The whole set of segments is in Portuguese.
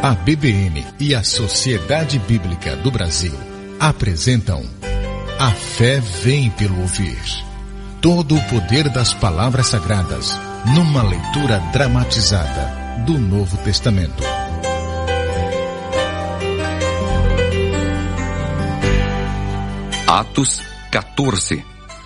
A BBN e a Sociedade Bíblica do Brasil apresentam A Fé Vem pelo Ouvir. Todo o poder das palavras sagradas numa leitura dramatizada do Novo Testamento. Atos 14.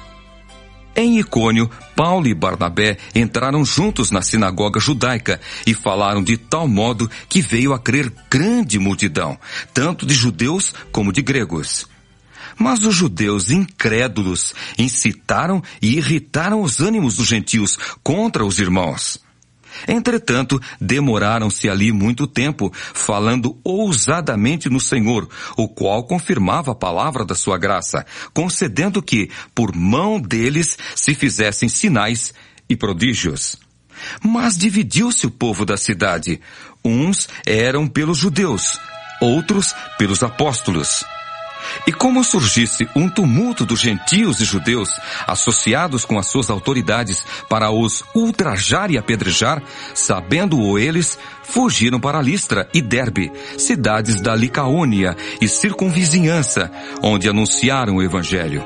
Em Icônio, Paulo e Barnabé entraram juntos na sinagoga judaica e falaram de tal modo que veio a crer grande multidão, tanto de judeus como de gregos. Mas os judeus incrédulos incitaram e irritaram os ânimos dos gentios contra os irmãos. Entretanto, demoraram-se ali muito tempo, falando ousadamente no Senhor, o qual confirmava a palavra da sua graça, concedendo que, por mão deles, se fizessem sinais e prodígios. Mas dividiu-se o povo da cidade. Uns eram pelos judeus, outros pelos apóstolos. E como surgisse um tumulto dos gentios e judeus, associados com as suas autoridades para os ultrajar e apedrejar, sabendo-o eles, fugiram para Listra e Derbe, cidades da Licaônia e circunvizinhança, onde anunciaram o evangelho.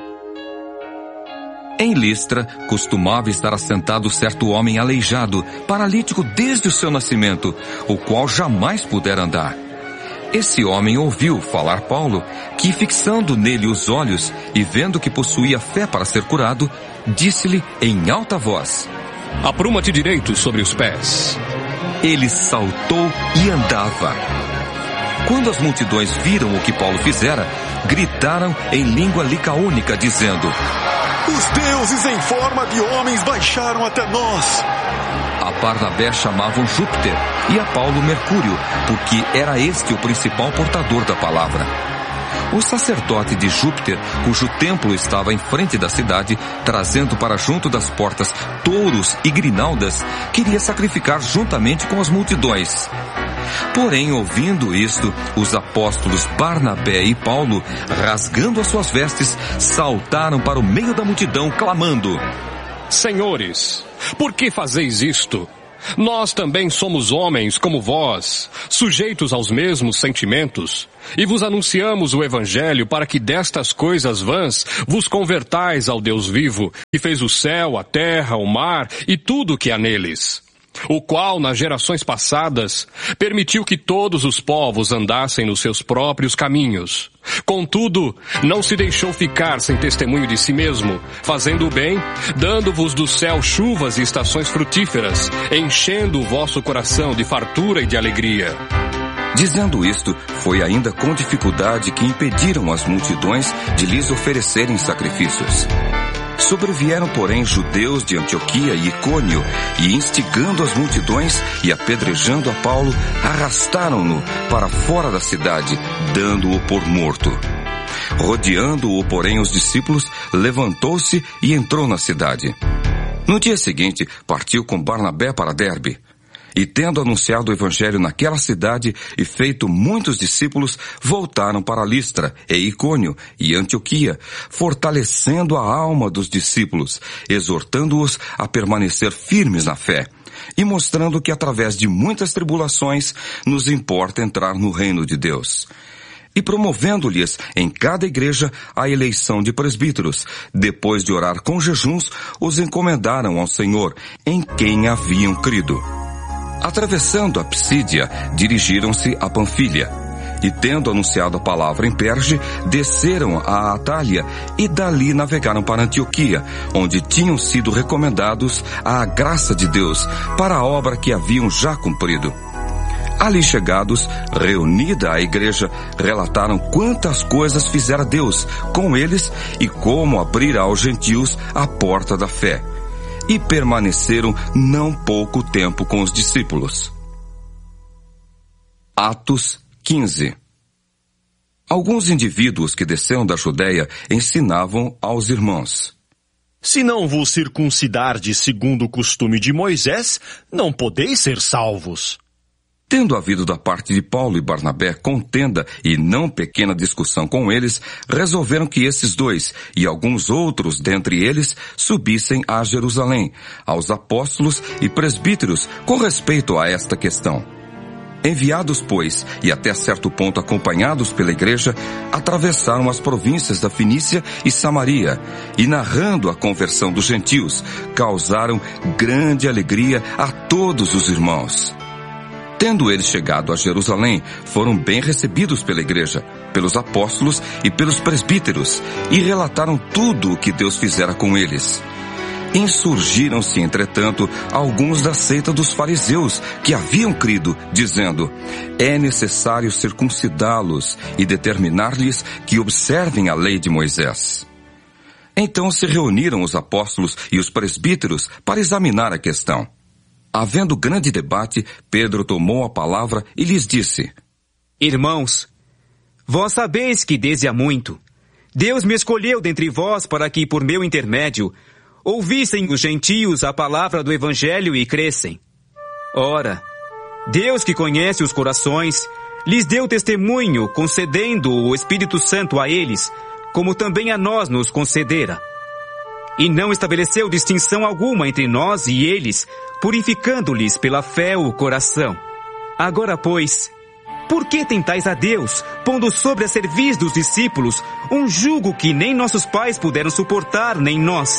Em Listra, costumava estar assentado certo homem aleijado, paralítico desde o seu nascimento, o qual jamais pudera andar. Esse homem ouviu falar Paulo, que fixando nele os olhos e vendo que possuía fé para ser curado, disse-lhe em alta voz: Apruma-te direito sobre os pés. Ele saltou e andava. Quando as multidões viram o que Paulo fizera, gritaram em língua licaônica, dizendo: Os deuses em forma de homens baixaram até nós. A Barnabé chamavam Júpiter e a Paulo Mercúrio, porque era este o principal portador da palavra. O sacerdote de Júpiter, cujo templo estava em frente da cidade, trazendo para junto das portas touros e grinaldas, queria sacrificar juntamente com as multidões. Porém, ouvindo isto, os apóstolos Barnabé e Paulo, rasgando as suas vestes, saltaram para o meio da multidão, clamando: Senhores, por que fazeis isto? Nós também somos homens como vós, sujeitos aos mesmos sentimentos, e vos anunciamos o Evangelho para que destas coisas vãs vos convertais ao Deus vivo, que fez o céu, a terra, o mar e tudo o que há neles, o qual, nas gerações passadas, permitiu que todos os povos andassem nos seus próprios caminhos. Contudo, não se deixou ficar sem testemunho de si mesmo, fazendo o bem, dando-vos do céu chuvas e estações frutíferas, enchendo o vosso coração de fartura e de alegria. Dizendo isto, foi ainda com dificuldade que impediram as multidões de lhes oferecerem sacrifícios. Sobrevieram, porém, judeus de Antioquia e Icônio, e instigando as multidões e apedrejando a Paulo, arrastaram-no para fora da cidade, dando-o por morto. Rodeando-o, porém, os discípulos, levantou-se e entrou na cidade. No dia seguinte, partiu com Barnabé para Derbe. E tendo anunciado o evangelho naquela cidade e feito muitos discípulos, voltaram para Listra e Icônio e Antioquia, fortalecendo a alma dos discípulos, exortando-os a permanecer firmes na fé, e mostrando que através de muitas tribulações nos importa entrar no reino de Deus. E promovendo-lhes em cada igreja a eleição de presbíteros, depois de orar com jejuns, os encomendaram ao Senhor, em quem haviam crido. Atravessando a Psídia, dirigiram-se a Panfilha, e tendo anunciado a palavra em Perge, desceram a Atália e dali navegaram para Antioquia, onde tinham sido recomendados à graça de Deus para a obra que haviam já cumprido. Ali chegados, reunida a igreja, relataram quantas coisas fizera Deus com eles e como abrira aos gentios a porta da fé. E permaneceram não pouco tempo com os discípulos. Atos 15. Alguns indivíduos que desceram da Judeia ensinavam aos irmãos: Se não vos circuncidardes segundo o costume de Moisés, não podeis ser salvos. Tendo havido da parte de Paulo e Barnabé contenda e não pequena discussão com eles, resolveram que esses dois e alguns outros dentre eles subissem a Jerusalém, aos apóstolos e presbíteros, com respeito a esta questão. Enviados, pois, e até certo ponto acompanhados pela igreja, atravessaram as províncias da Fenícia e Samaria, e narrando a conversão dos gentios, causaram grande alegria a todos os irmãos. Tendo eles chegado a Jerusalém, foram bem recebidos pela igreja, pelos apóstolos e pelos presbíteros, e relataram tudo o que Deus fizera com eles. Insurgiram-se, entretanto, alguns da seita dos fariseus, que haviam crido, dizendo: é necessário circuncidá-los e determinar-lhes que observem a lei de Moisés. Então se reuniram os apóstolos e os presbíteros para examinar a questão. Havendo grande debate, Pedro tomou a palavra e lhes disse: Irmãos, vós sabeis que desde há muito Deus me escolheu dentre vós para que, por meu intermédio, ouvissem os gentios a palavra do Evangelho e crescem. Ora, Deus, que conhece os corações, lhes deu testemunho, concedendo o Espírito Santo a eles, como também a nós nos concedera. E não estabeleceu distinção alguma entre nós e eles, purificando-lhes pela fé o coração. Agora, pois, por que tentais a Deus, pondo sobre a cerviz dos discípulos um jugo que nem nossos pais puderam suportar, nem nós?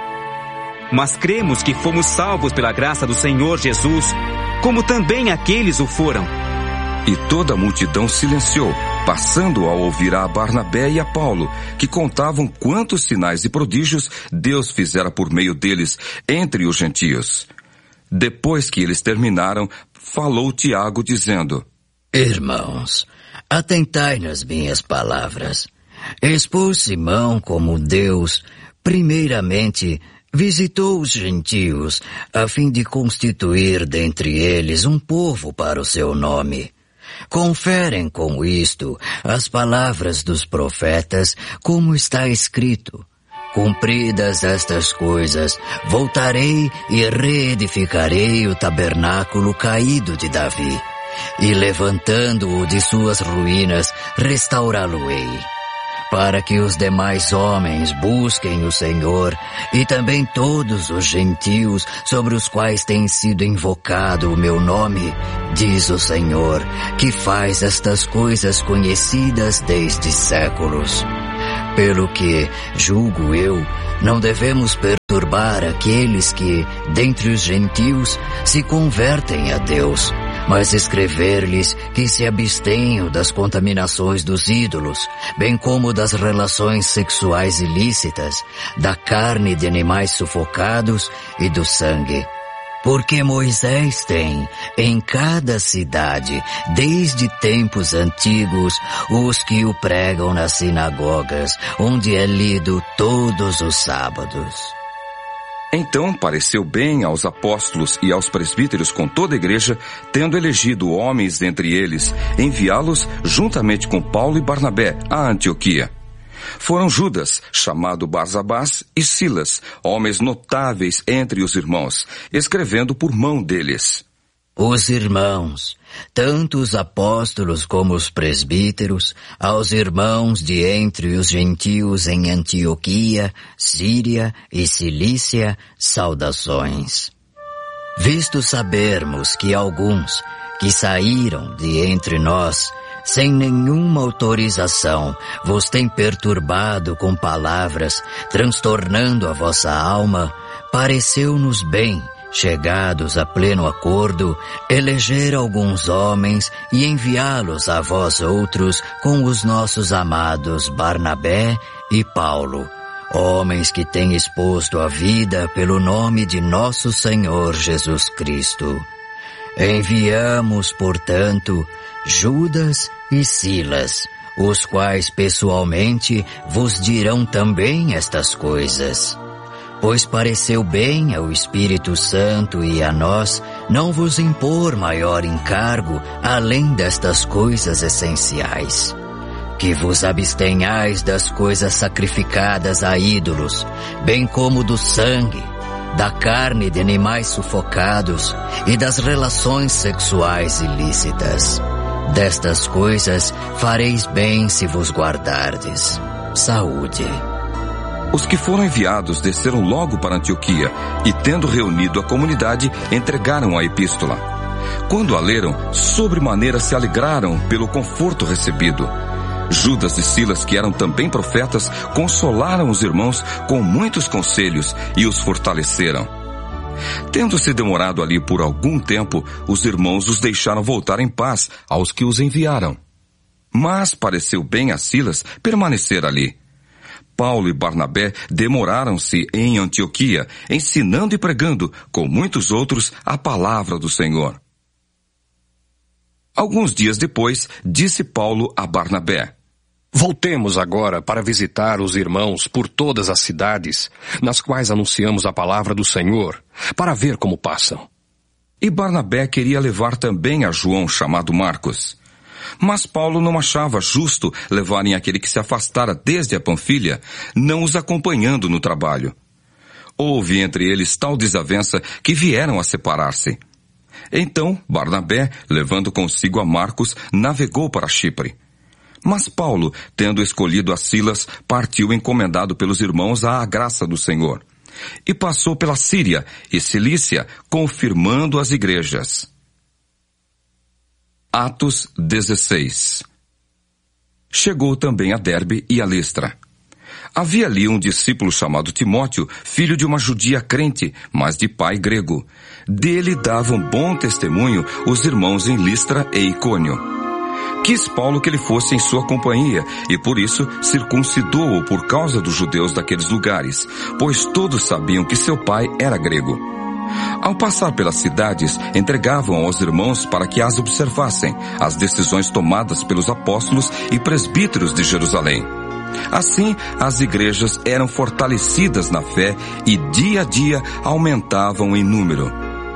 Mas cremos que fomos salvos pela graça do Senhor Jesus, como também aqueles o foram. E toda a multidão silenciou, passando a ouvir a Barnabé e a Paulo, que contavam quantos sinais e prodígios Deus fizera por meio deles entre os gentios. Depois que eles terminaram, falou Tiago, dizendo: Irmãos, atentai nas minhas palavras. Expôs Simão como Deus, primeiramente, visitou os gentios, a fim de constituir dentre eles um povo para o seu nome. Conferem com isto as palavras dos profetas, como está escrito: cumpridas estas coisas, voltarei e reedificarei o tabernáculo caído de Davi, e levantando-o de suas ruínas, restaurá-lo-ei, para que os demais homens busquem o Senhor, e também todos os gentios sobre os quais tem sido invocado o meu nome, diz o Senhor, que faz estas coisas conhecidas desde séculos. Pelo que, julgo eu, não devemos perturbar aqueles que, dentre os gentios, se convertem a Deus, mas escrever-lhes que se abstenham das contaminações dos ídolos, bem como das relações sexuais ilícitas, da carne de animais sufocados e do sangue. Porque Moisés tem, em cada cidade, desde tempos antigos, os que o pregam nas sinagogas, onde é lido todos os sábados. Então pareceu bem aos apóstolos e aos presbíteros com toda a igreja, tendo elegido homens dentre eles, enviá-los juntamente com Paulo e Barnabé a Antioquia. Foram Judas, chamado Barsabás, e Silas, homens notáveis entre os irmãos, escrevendo por mão deles. Os irmãos, tanto os apóstolos como os presbíteros, aos irmãos de entre os gentios em Antioquia, Síria e Cilícia, saudações. Visto sabermos que alguns que saíram de entre nós, sem nenhuma autorização, vos têm perturbado com palavras, transtornando a vossa alma, pareceu-nos bem, chegados a pleno acordo, eleger alguns homens e enviá-los a vós outros com os nossos amados Barnabé e Paulo, homens que têm exposto a vida pelo nome de nosso Senhor Jesus Cristo. Enviamos, portanto, Judas e Silas, os quais pessoalmente vos dirão também estas coisas. Pois pareceu bem ao Espírito Santo e a nós não vos impor maior encargo além destas coisas essenciais. Que vos abstenhais das coisas sacrificadas a ídolos, bem como do sangue, da carne de animais sufocados e das relações sexuais ilícitas. Destas coisas fareis bem se vos guardardes. Saúde. Os que foram enviados desceram logo para Antioquia e, tendo reunido a comunidade, entregaram a epístola. Quando a leram, sobremaneira se alegraram pelo conforto recebido. Judas e Silas, que eram também profetas, consolaram os irmãos com muitos conselhos e os fortaleceram. Tendo-se demorado ali por algum tempo, os irmãos os deixaram voltar em paz aos que os enviaram. Mas pareceu bem a Silas permanecer ali. Paulo e Barnabé demoraram-se em Antioquia, ensinando e pregando, com muitos outros, a palavra do Senhor. Alguns dias depois, disse Paulo a Barnabé: Voltemos agora para visitar os irmãos por todas as cidades, nas quais anunciamos a palavra do Senhor, para ver como passam. E Barnabé queria levar também a João, chamado Marcos. Mas Paulo não achava justo levarem aquele que se afastara desde a Panfilha, não os acompanhando no trabalho. Houve entre eles tal desavença que vieram a separar-se. Então Barnabé, levando consigo a Marcos, navegou para Chipre. Mas Paulo, tendo escolhido a Silas, partiu encomendado pelos irmãos à graça do Senhor. E passou pela Síria e Cilícia, confirmando as igrejas. Atos 16. Chegou também a Derbe e a Listra. Havia ali um discípulo chamado Timóteo, filho de uma judia crente, mas de pai grego. Dele davam bom testemunho os irmãos em Listra e Icônio. Quis Paulo que ele fosse em sua companhia, e por isso circuncidou-o por causa dos judeus daqueles lugares, pois todos sabiam que seu pai era grego. Ao passar pelas cidades, entregavam aos irmãos para que as observassem, as decisões tomadas pelos apóstolos e presbíteros de Jerusalém. Assim, as igrejas eram fortalecidas na fé e dia a dia aumentavam em número.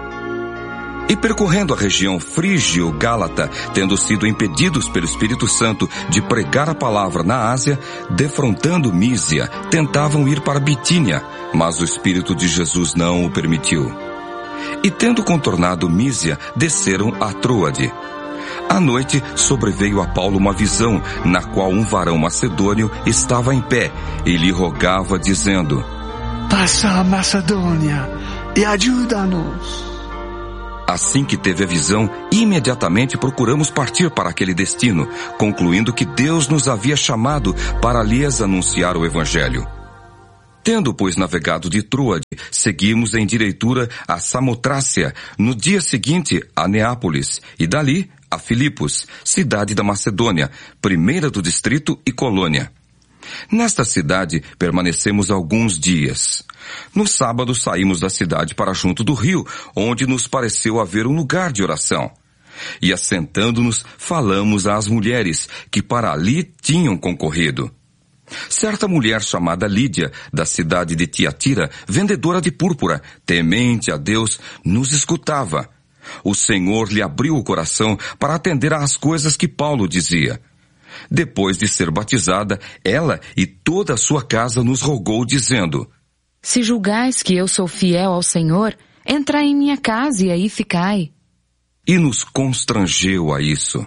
E percorrendo a região frígio-gálata, tendo sido impedidos pelo Espírito Santo de pregar a palavra na Ásia, defrontando Mísia, tentavam ir para Bitínia, mas o Espírito de Jesus não o permitiu. E tendo contornado Mísia, desceram a Troade. À noite, sobreveio a Paulo uma visão, na qual um varão macedônio estava em pé, e lhe rogava, dizendo: Passa a Macedônia e ajuda-nos. Assim que teve a visão, imediatamente procuramos partir para aquele destino, concluindo que Deus nos havia chamado para lhes anunciar o Evangelho. Tendo, pois, navegado de Troade, seguimos em direitura a Samotrácia, no dia seguinte a Neápolis, e dali a Filipos, cidade da Macedônia, primeira do distrito e colônia. Nesta cidade permanecemos alguns dias. No sábado saímos da cidade para junto do rio, onde nos pareceu haver um lugar de oração. E assentando-nos, falamos às mulheres que para ali tinham concorrido. Certa mulher chamada Lídia, da cidade de Tiatira, vendedora de púrpura, temente a Deus, nos escutava. O Senhor lhe abriu o coração para atender às coisas que Paulo dizia. Depois de ser batizada, ela e toda a sua casa nos rogou, dizendo: Se julgais que eu sou fiel ao Senhor, entrai em minha casa e aí ficai. E nos constrangeu a isso.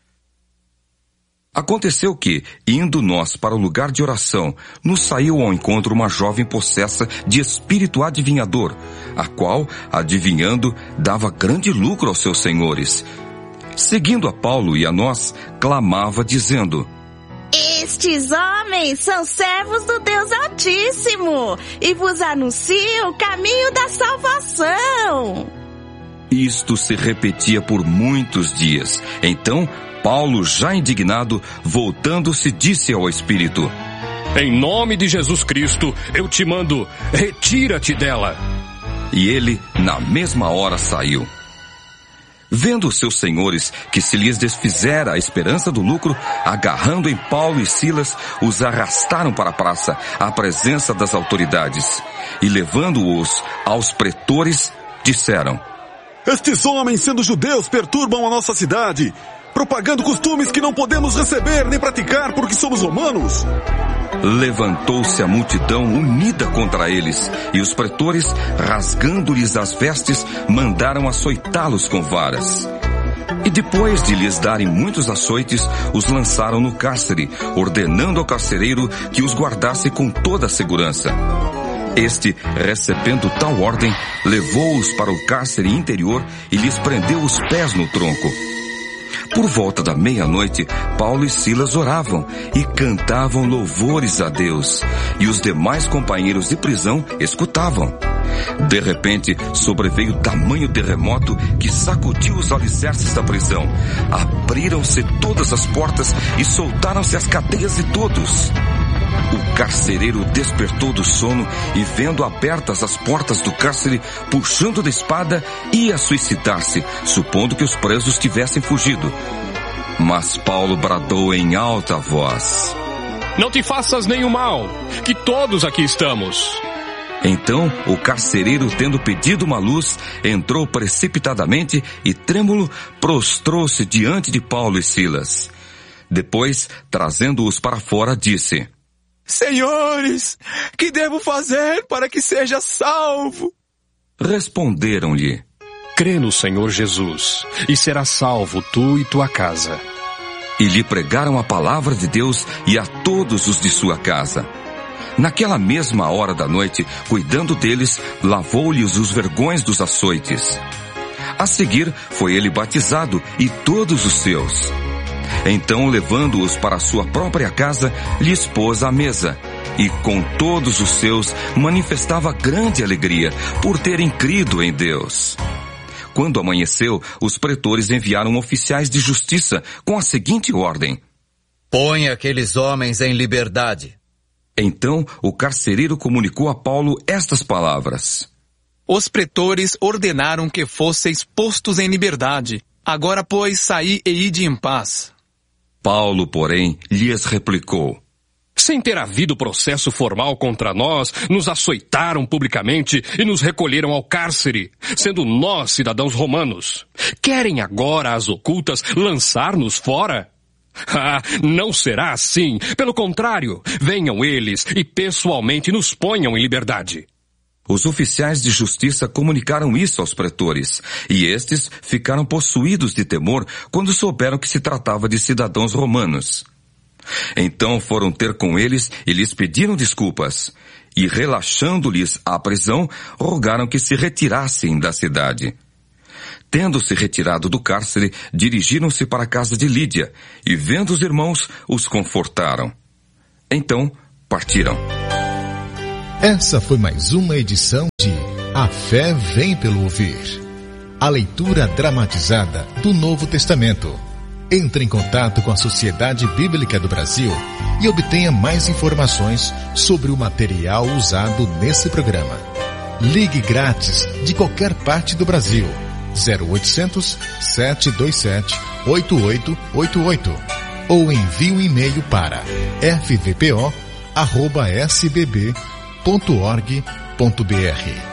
Aconteceu que, indo nós para o lugar de oração, nos saiu ao encontro uma jovem possessa de espírito adivinhador, a qual, adivinhando, dava grande lucro aos seus senhores. Seguindo a Paulo e a nós, clamava dizendo: Estes homens são servos do Deus Altíssimo e vos anunciam o caminho da salvação. Isto se repetia por muitos dias. Então, Paulo, já indignado, voltando-se, disse ao Espírito: Em nome de Jesus Cristo, eu te mando, retira-te dela. E ele, na mesma hora, saiu. Vendo os seus senhores que se lhes desfizera a esperança do lucro, agarrando em Paulo e Silas, os arrastaram para a praça, à presença das autoridades. E levando-os aos pretores, disseram: Estes homens, sendo judeus, perturbam a nossa cidade, propagando costumes que não podemos receber nem praticar porque somos romanos. Levantou-se a multidão unida contra eles, e os pretores, rasgando-lhes as vestes, mandaram açoitá-los com varas. E depois de lhes darem muitos açoites, os lançaram no cárcere, ordenando ao carcereiro que os guardasse com toda a segurança. Este, recebendo tal ordem, levou-os para o cárcere interior e lhes prendeu os pés no tronco. Por volta da meia-noite, Paulo e Silas oravam e cantavam louvores a Deus, e os demais companheiros de prisão escutavam. De repente, sobreveio tamanho terremoto que sacudiu os alicerces da prisão. Abriram-se todas as portas e soltaram-se as cadeias de todos. O carcereiro despertou do sono e, vendo abertas as portas do cárcere, puxando da espada, ia suicidar-se, supondo que os presos tivessem fugido. Mas Paulo bradou em alta voz: Não te faças nenhum mal, que todos aqui estamos. Então, o carcereiro, tendo pedido uma luz, entrou precipitadamente e, trêmulo, prostrou-se diante de Paulo e Silas. Depois, trazendo-os para fora, disse: Senhores, que devo fazer para que seja salvo? Responderam-lhe: Crê no Senhor Jesus, e serás salvo tu e tua casa. E lhe pregaram a palavra de Deus e a todos os de sua casa. Naquela mesma hora da noite, cuidando deles, lavou-lhes os vergões dos açoites. A seguir, foi ele batizado e todos os seus. Então, levando-os para sua própria casa, lhes pôs à mesa, e com todos os seus manifestava grande alegria por terem crido em Deus. Quando amanheceu, os pretores enviaram oficiais de justiça com a seguinte ordem: Põe aqueles homens em liberdade. Então, o carcereiro comunicou a Paulo estas palavras: Os pretores ordenaram que fosseis postos em liberdade. Agora, pois, saí e ide em paz. Paulo, porém, lhes replicou: Sem ter havido processo formal contra nós, nos açoitaram publicamente e nos recolheram ao cárcere, sendo nós cidadãos romanos. Querem agora, às ocultas, lançar-nos fora? Não será assim. Pelo contrário, venham eles e pessoalmente nos ponham em liberdade. Os oficiais de justiça comunicaram isso aos pretores, e estes ficaram possuídos de temor quando souberam que se tratava de cidadãos romanos. Então foram ter com eles e lhes pediram desculpas, e relaxando-lhes a prisão, rogaram que se retirassem da cidade. Tendo-se retirado do cárcere, dirigiram-se para a casa de Lídia, e vendo os irmãos, os confortaram. Então, partiram. Essa foi mais uma edição de A Fé Vem pelo Ouvir. A leitura dramatizada do Novo Testamento. Entre em contato com a Sociedade Bíblica do Brasil e obtenha mais informações sobre o material usado nesse programa. Ligue grátis de qualquer parte do Brasil. 0800 727 8888 ou envie um e-mail para fvpo@sbb.org.br.